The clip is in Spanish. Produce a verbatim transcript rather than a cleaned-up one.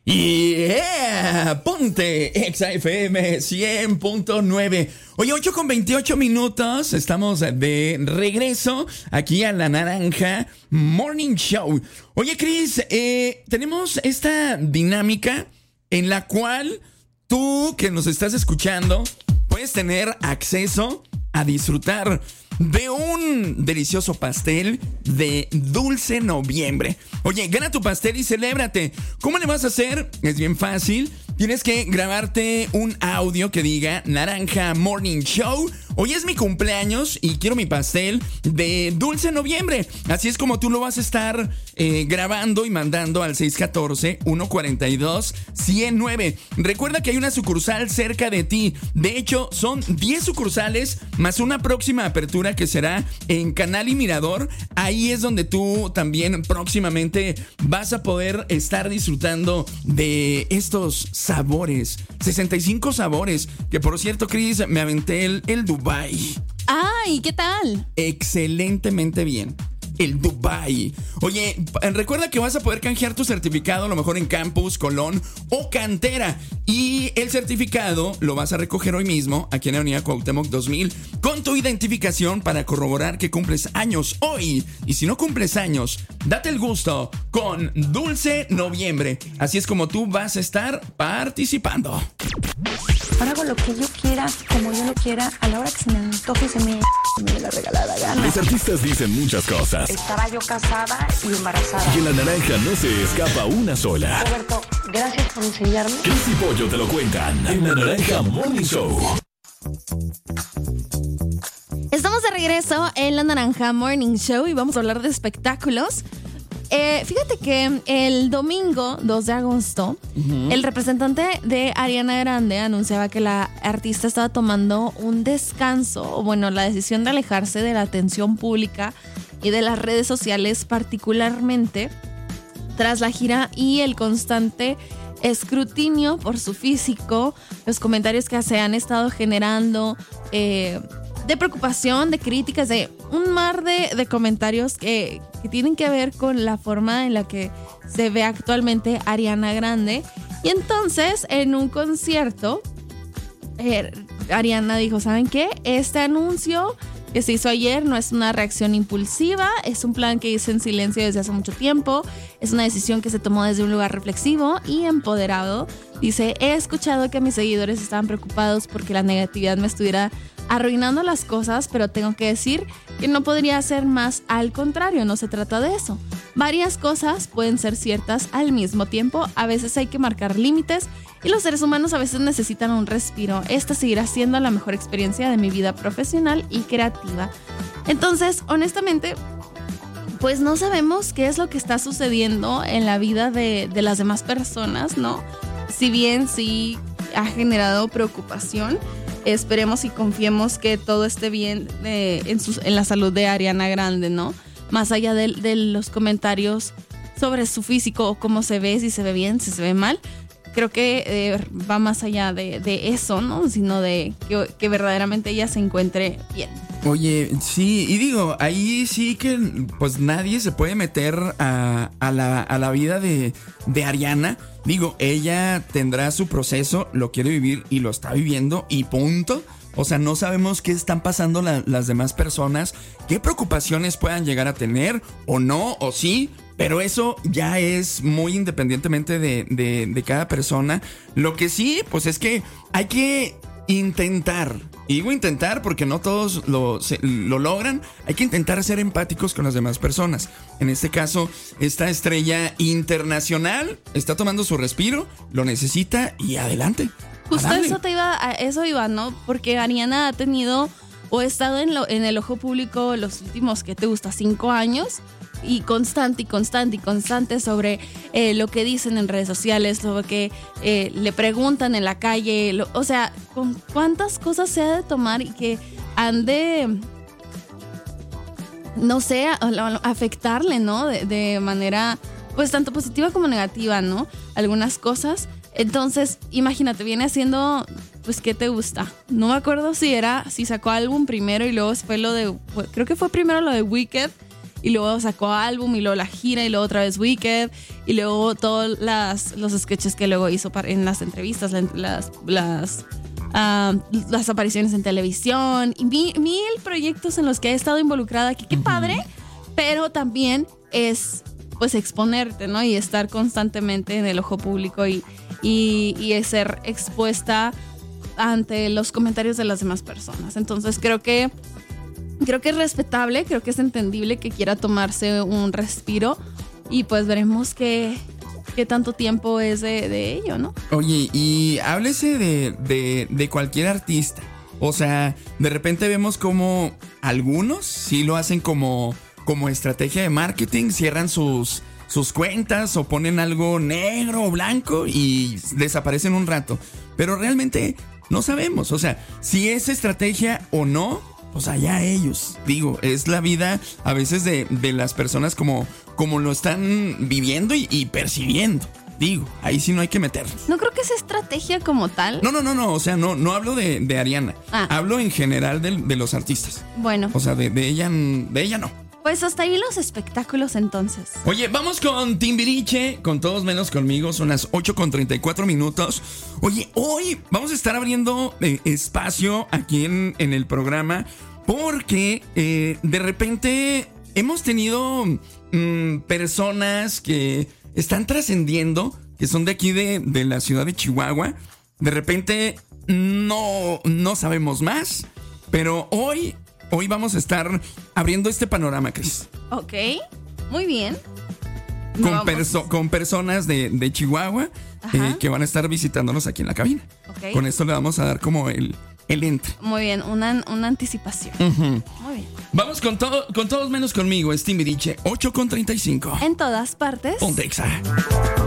Yeah, ponte Exa F M cien punto nueve. Oye, ocho con veintiocho minutos. Estamos de regreso aquí a La Naranja Morning Show. Oye, Chris, eh, tenemos esta dinámica en la cual tú que nos estás escuchando puedes tener acceso a disfrutar de un delicioso pastel de Dulce Noviembre. Oye, gana tu pastel y celébrate. ¿Cómo le vas a hacer? Es bien fácil. Tienes que grabarte un audio que diga Naranja Morning Show. Hoy es mi cumpleaños y quiero mi pastel de Dulce Noviembre. Así es como tú lo vas a estar eh, grabando y mandando al seis uno cuatro, uno cuatro dos, uno cero nueve. Recuerda que hay una sucursal cerca de ti. De hecho, son diez sucursales más una próxima apertura que será en Canal y Mirador. Ahí es donde tú también próximamente vas a poder estar disfrutando de estos sabores. sesenta y cinco sabores. Que por cierto, Chris, me aventé el, el Dubai. Ay, ¿qué tal? Excelentemente bien. El Dubai. Oye, recuerda que vas a poder canjear tu certificado a lo mejor en Campus, Colón o Cantera. Y el certificado lo vas a recoger hoy mismo aquí en la Avenida Cuauhtémoc dos mil con tu identificación para corroborar que cumples años hoy. Y si no cumples años, date el gusto con Dulce Noviembre. Así es como tú vas a estar participando. Ahora hago lo que yo quiera, como yo lo quiera, a la hora que se me antoje y se me, me dé la regalada gana. Los artistas dicen muchas cosas. Estaba yo casada y embarazada. Y en La Naranja no se escapa una sola. Roberto, gracias por enseñarme. Chris y Pollo te lo cuentan en La Naranja Morning Show. Estamos de regreso en La Naranja Morning Show y vamos a hablar de espectáculos. Eh, fíjate que el domingo dos de agosto, uh-huh. el representante de Ariana Grande anunciaba que la artista estaba tomando un descanso, o bueno, la decisión de alejarse de la atención pública y de las redes sociales, particularmente tras la gira y el constante escrutinio por su físico, los comentarios que se han estado generando, eh, de preocupación, de críticas, de un mar de, de comentarios que, que tienen que ver con la forma en la que se ve actualmente Ariana Grande. Y entonces, en un concierto, eh, Ariana dijo, ¿saben qué? Este anuncio que se hizo ayer no es una reacción impulsiva, es un plan que hice en silencio desde hace mucho tiempo, es una decisión que se tomó desde un lugar reflexivo y empoderado. Dice, he escuchado que mis seguidores estaban preocupados porque la negatividad me estuviera arruinando las cosas, pero tengo que decir que no podría ser más al contrario, no se trata de eso. Varias cosas pueden ser ciertas al mismo tiempo, a veces hay que marcar límites y los seres humanos a veces necesitan un respiro. Esta seguirá siendo la mejor experiencia de mi vida profesional y creativa. Entonces, honestamente, pues no sabemos qué es lo que está sucediendo en la vida de, de las demás personas, ¿no? Si bien sí ha generado preocupación, esperemos y confiemos que todo esté bien eh, en, sus, en la salud de Ariana Grande, ¿no? Más allá de, de los comentarios sobre su físico o cómo se ve, si se ve bien, si se ve mal. Creo que eh, va más allá de, de eso, ¿no? Sino de que, que verdaderamente ella se encuentre bien. Oye, sí, y digo, ahí sí que pues nadie se puede meter a, a, la, a la vida de, de Ariana. Digo, ella tendrá su proceso, lo quiere vivir y lo está viviendo y punto. O sea, no sabemos qué están pasando la, las demás personas, qué preocupaciones puedan llegar a tener o no, o sí. Pero eso ya es muy independientemente de, de, de cada persona. Lo que sí, pues es que hay que intentar. Y digo intentar porque no todos lo, se, lo logran. Hay que intentar ser empáticos con las demás personas. En este caso, esta estrella internacional está tomando su respiro, lo necesita y adelante. Justo eso te iba, a eso iba, ¿no? Porque Ariana ha tenido o ha estado en, lo, en el ojo público los últimos, ¿qué te gusta? Cinco años. Y constante y constante y constante sobre eh, lo que dicen en redes sociales, sobre que eh, le preguntan en la calle, lo, o sea, con cuántas cosas se ha de tomar y que han de, no sé, a, a, afectarle, ¿no? De, de manera, pues, tanto positiva como negativa, ¿no? Algunas cosas. Entonces, imagínate, viene haciendo, pues, ¿qué te gusta? No me acuerdo si era, si sacó álbum primero y luego fue lo de, creo que fue primero lo de Wicked. y luego sacó álbum y luego la gira y luego otra vez Wicked y luego todos las, los sketches que luego hizo para, en las entrevistas, las, las, uh, las apariciones en televisión y mil, mil proyectos en los que ha estado involucrada, que qué uh-huh. padre, pero también es pues exponerte, ¿no? Y estar constantemente en el ojo público y, y, y ser expuesta ante los comentarios de las demás personas. Entonces creo que creo que es respetable, creo que es entendible que quiera tomarse un respiro y pues veremos qué, qué tanto tiempo es de, de ello, ¿no? Oye, y háblese de, de, de cualquier artista. O sea, de repente vemos como algunos sí lo hacen como, como estrategia de marketing, cierran sus, sus cuentas o ponen algo negro o blanco y desaparecen un rato. Pero realmente no sabemos, o sea, si es estrategia o no, pues allá ellos. Digo, es la vida a veces de, de las personas como, como lo están viviendo y, y percibiendo. Digo, ahí sí no hay que meternos. No creo que sea estrategia como tal. No, no, no, no, o sea, no, no hablo de, de Ariana. Ah. Hablo en general de, de los artistas. Bueno. O sea, de, de ella, de ella no. Pues hasta ahí los espectáculos entonces. Oye, vamos con Timbiriche, con todos menos conmigo, son las ocho con treinta y cuatro minutos. Oye, hoy vamos a estar abriendo eh, espacio aquí en, en el programa porque eh, de repente hemos tenido mmm, personas que están trascendiendo, que son de aquí de, de la ciudad de Chihuahua. De repente no, no sabemos más, pero hoy... Hoy vamos a estar abriendo este panorama, Cris. Ok, muy bien. Con, perso- con personas de, de Chihuahua eh, que van a estar visitándonos aquí en la cabina. Okay. Con esto le vamos a dar como el, el entre. Muy bien, una, una anticipación. Uh-huh. Muy bien. Vamos con, todo, con todos menos conmigo, es Timbiriche, ocho con treinta y cinco. En todas partes. Ponte Exa.